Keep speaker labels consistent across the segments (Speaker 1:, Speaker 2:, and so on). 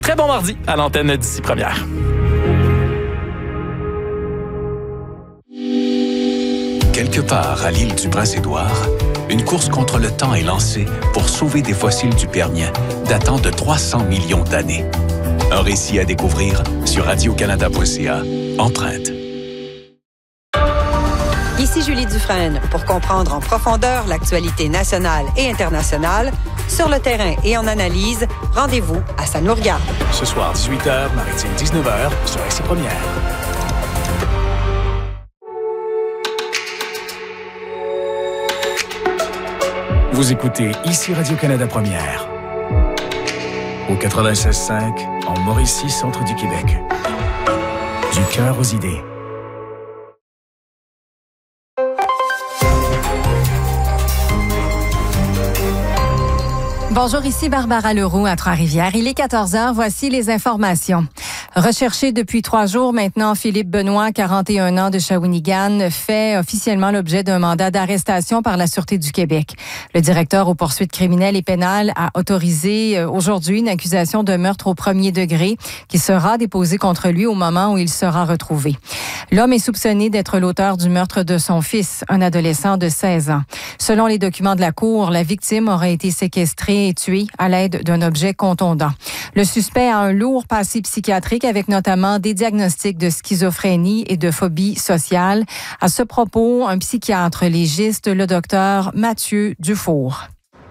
Speaker 1: Très bon mardi à l'antenne d'ici Première.
Speaker 2: Quelque part à l'île du Prince-Édouard, une course contre le temps est lancée pour sauver des fossiles du Permien datant de 300 millions d'années. Un récit à découvrir sur radiocanada.ca. Empreinte.
Speaker 3: Ici Julie Dufresne pour comprendre en profondeur l'actualité nationale et internationale. Sur le terrain et en analyse, rendez-vous à Ça nous regarde.
Speaker 1: Ce soir, 18h, Maritime 19h, sur ici Première. Vous écoutez ici Radio-Canada Première. Au 96.5, en Mauricie, centre du Québec. Du cœur aux idées.
Speaker 4: Bonjour, ici Barbara Leroux à Trois-Rivières. Il est 14h, voici les informations. Recherché depuis 3 jours maintenant, Philippe Benoît, 41 ans de Shawinigan, fait officiellement l'objet d'un mandat d'arrestation par la Sûreté du Québec. Le directeur aux poursuites criminelles et pénales a autorisé aujourd'hui une accusation de meurtre au premier degré qui sera déposée contre lui au moment où il sera retrouvé. L'homme est soupçonné d'être l'auteur du meurtre de son fils, un adolescent de 16 ans. Selon les documents de la Cour, la victime aurait été séquestrée et tuée à l'aide d'un objet contondant. Le suspect a un lourd passé psychiatrique avec notamment des diagnostics de schizophrénie et de phobie sociale. À ce propos, un psychiatre légiste, le docteur Mathieu Dufour.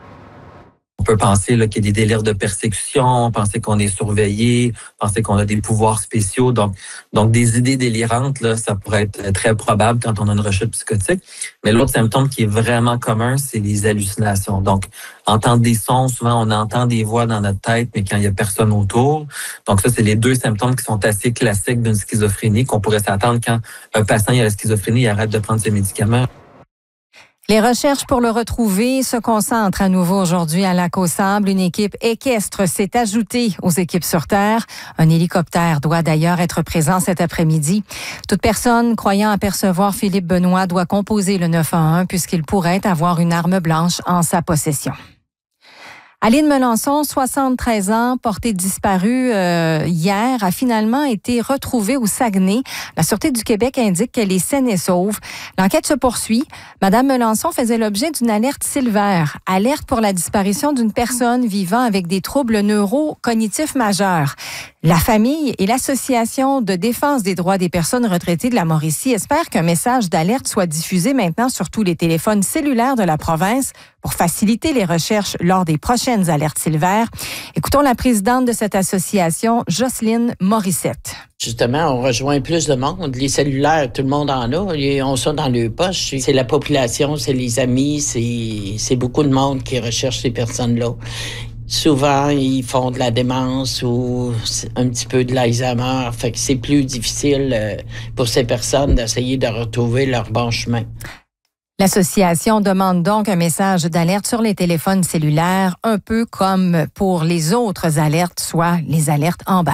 Speaker 5: On peut penser là, qu'il y a des délires de persécution, penser qu'on est surveillé, penser qu'on a des pouvoirs spéciaux. Donc des idées délirantes, là, ça pourrait être très probable quand on a une rechute psychotique. Mais l'autre symptôme qui est vraiment commun, c'est les hallucinations. Donc, entendre des sons, souvent on entend des voix dans notre tête, mais quand il y a personne autour. Donc ça, c'est les 2 symptômes qui sont assez classiques d'une schizophrénie qu'on pourrait s'attendre quand un patient a la schizophrénie, il arrête de prendre ses médicaments.
Speaker 4: Les recherches pour le retrouver se concentrent à nouveau aujourd'hui à Lac-aux-Sables. Une équipe équestre s'est ajoutée aux équipes sur Terre. Un hélicoptère doit d'ailleurs être présent cet après-midi. Toute personne croyant apercevoir Philippe Benoît doit composer le 911 puisqu'il pourrait avoir une arme blanche en sa possession. Aline Melançon, 73 ans, portée disparue hier, a finalement été retrouvée au Saguenay. La Sûreté du Québec indique qu'elle est saine et sauve. L'enquête se poursuit. Madame Melançon faisait l'objet d'une alerte Silver, alerte pour la disparition d'une personne vivant avec des troubles neurocognitifs majeurs. La famille et l'Association de défense des droits des personnes retraitées de la Mauricie espèrent qu'un message d'alerte soit diffusé maintenant sur tous les téléphones cellulaires de la province pour faciliter les recherches lors des prochaines alertes Silver. Écoutons la présidente de cette association, Jocelyne Morissette.
Speaker 6: Justement, on rejoint plus de monde. Les cellulaires, tout le monde en a. Ils ont ça dans leur poche. C'est la population, c'est les amis, c'est beaucoup de monde qui recherche ces personnes-là. Souvent, ils font de la démence ou un petit peu de l'Alzheimer. Fait que c'est plus difficile pour ces personnes d'essayer de retrouver leur bon chemin.
Speaker 4: L'association demande donc un message d'alerte sur les téléphones cellulaires, un peu comme pour les autres alertes, soit les alertes Amber.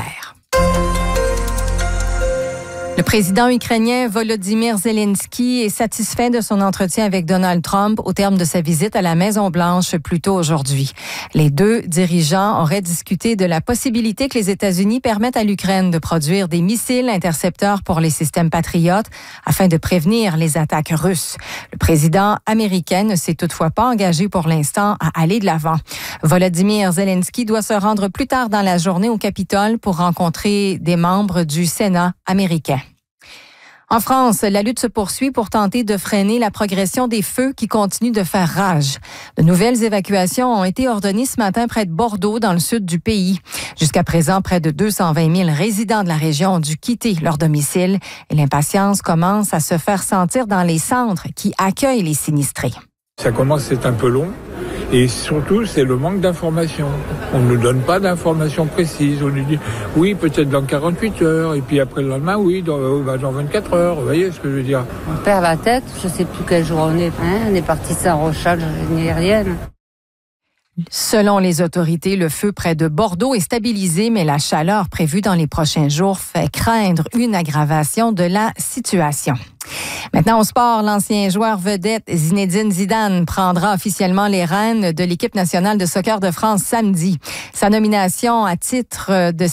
Speaker 4: Le président ukrainien Volodymyr Zelensky est satisfait de son entretien avec Donald Trump au terme de sa visite à la Maison-Blanche plus tôt aujourd'hui. Les 2 dirigeants auraient discuté de la possibilité que les États-Unis permettent à l'Ukraine de produire des missiles intercepteurs pour les systèmes patriotes afin de prévenir les attaques russes. Le président américain ne s'est toutefois pas engagé pour l'instant à aller de l'avant. Volodymyr Zelensky doit se rendre plus tard dans la journée au Capitole pour rencontrer des membres du Sénat américain. En France, la lutte se poursuit pour tenter de freiner la progression des feux qui continuent de faire rage. De nouvelles évacuations ont été ordonnées ce matin près de Bordeaux, dans le sud du pays. Jusqu'à présent, près de 220 000 résidents de la région ont dû quitter leur domicile et l'impatience commence à se faire sentir dans les centres qui accueillent les sinistrés.
Speaker 7: Ça commence à être un peu long. Et surtout, c'est le manque d'informations. On ne nous donne pas d'informations précises. On nous dit, oui, peut-être dans 48 heures. Et puis après le lendemain, oui, dans 24 heures. Vous voyez ce que je veux dire?
Speaker 8: On perd la tête. Je ne sais plus quel jour on est. On est parti de Saint-Rochal, ni rien.
Speaker 4: Selon les autorités, le feu près de Bordeaux est stabilisé, mais la chaleur prévue dans les prochains jours fait craindre une aggravation de la situation. Maintenant, au sport, l'ancien joueur vedette Zinedine Zidane prendra officiellement les rênes de l'équipe nationale de soccer de France samedi. Sa nomination à titre de